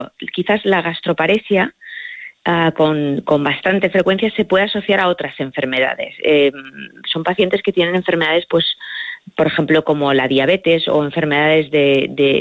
quizás la gastroparesia con bastante frecuencia se puede asociar a otras enfermedades. Son pacientes que tienen enfermedades, pues, por ejemplo, como la diabetes o enfermedades de